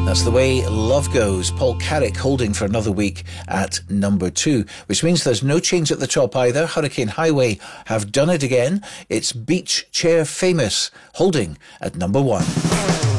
That's the way love goes. Paul Carrick holding for another week at number 2, which means there's no change at the top either. Hurricane Highway have done it again. It's Beach Chair Famous holding at number 1.